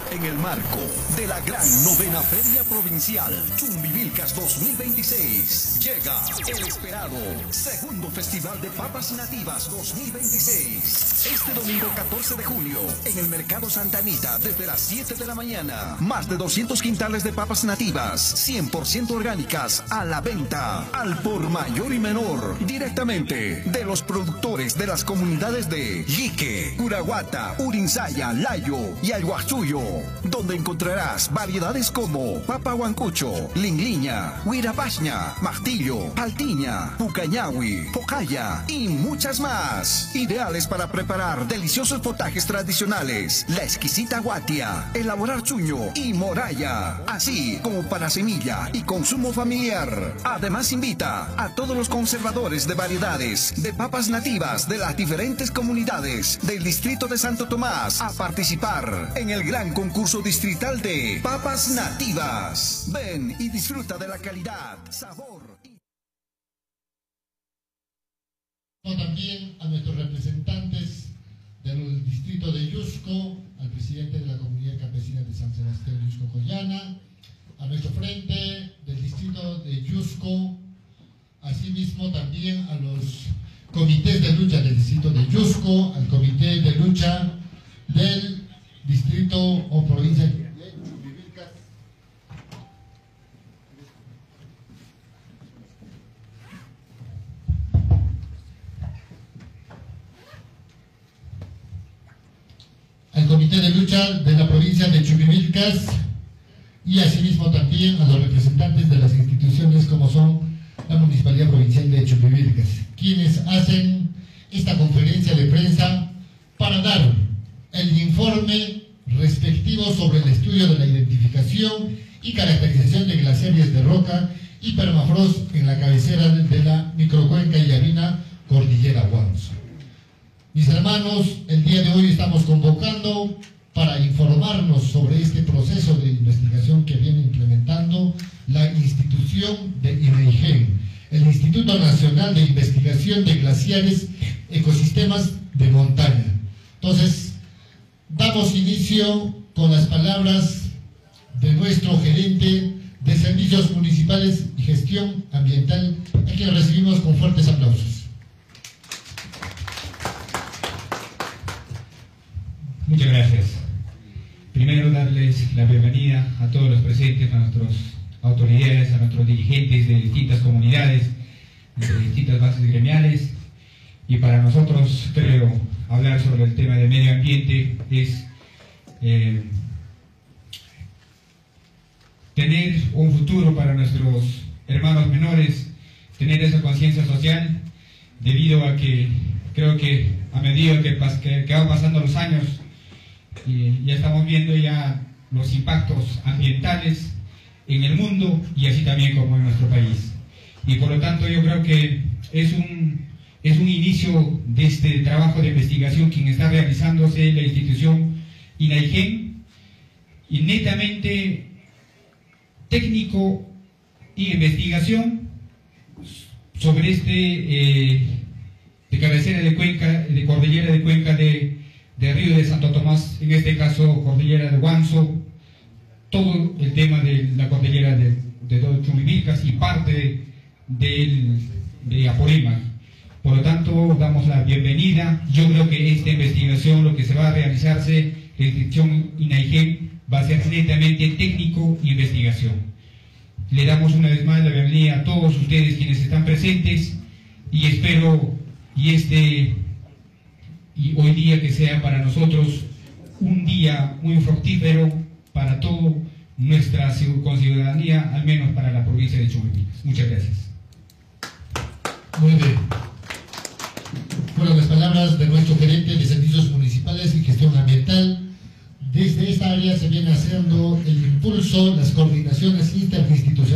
En el marco de la gran novena Feria Provincial Chumbivilcas 2026, llega el esperado segundo Festival de Papas Nativas 2026. Este domingo 14 de junio, en el Mercado Santa Anita, desde las 7 de la mañana. Más de 200 quintales de papas nativas, 100% orgánicas, a la venta, al por mayor y menor, directamente de los productores de las comunidades de Lique, Curaguata, Urinsaya, Layo y Alguachuyo, donde encontrarás variedades como papa huancucho, lingliña, huirapaña, martillo, paltiña, pucañahui, pocaya y muchas más. Ideales para preparar deliciosos potajes tradicionales, la exquisita guatia, elaborar chuño y moraya, así como para semilla y consumo familiar. Además invita a todos los conservadores de variedades de papas nativas de las diferentes comunidades del distrito de Santo Tomás a participar en el gran concurso distrital de papas nativas. Ven y disfruta de la calidad, sabor y... También a nuestros representantes del distrito de Yusco, al presidente de la comunidad campesina de San Sebastián Yusco Collana, a nuestro frente del distrito de Yusco, asimismo también a los comités de lucha del distrito de Yusco, al comité de lucha del distrito o provincia de Chumbivilcas, al comité de lucha de la provincia de Chumbivilcas y asimismo también a los representantes de las instituciones como son la Municipalidad Provincial de Chumbivilcas, quienes hacen esta conferencia de prensa para dar el informe respectivo sobre el estudio de la identificación y caracterización de glaciares de roca y permafrost en la cabecera de la microcuenca Yavina Cordillera Guanzo. Mis hermanos, el día de hoy estamos convocando para informarnos sobre este proceso de investigación que viene implementando la institución de INAIGEN, el Instituto Nacional de Investigación de Glaciares, Ecosistemas de Montaña. Entonces, damos inicio con las palabras de nuestro gerente de Servicios Municipales y Gestión Ambiental, a quien recibimos con fuertes aplausos. Muchas gracias. Primero, darles la bienvenida a todos los presentes, a nuestras autoridades, a nuestros dirigentes de distintas comunidades, de distintas bases gremiales. Y para nosotros, creo, hablar sobre el tema de medio ambiente es tener un futuro para nuestros hermanos menores, tener esa conciencia social, debido a que creo que a medida que van pasando los años, ya estamos viendo ya los impactos ambientales en el mundo y así también como en nuestro país. Y por lo tanto yo creo que es un inicio de este trabajo de investigación quien está realizándose la institución INAIGEN, y netamente técnico y investigación sobre de cabecera de cuenca, de cordillera de cuenca de Río de Santo Tomás, en este caso cordillera de Guanzo, todo el tema de la cordillera de Chumbivilcas y parte de Apurímac. Por lo tanto, damos la bienvenida. Yo creo que esta investigación, lo que se va a realizarse, la institución INAIGEN, va a ser netamente técnico y investigación. Le damos una vez más la bienvenida a todos ustedes quienes están presentes y espero y hoy día que sea para nosotros un día muy fructífero para toda nuestra conciudadanía, al menos para la provincia de Chumbivilcas. Muchas gracias. Muy bien. Fueron las palabras de nuestro gerente de Servicios Municipales y Gestión Ambiental. Desde esta área se viene haciendo el impulso, las coordinaciones interinstitucionales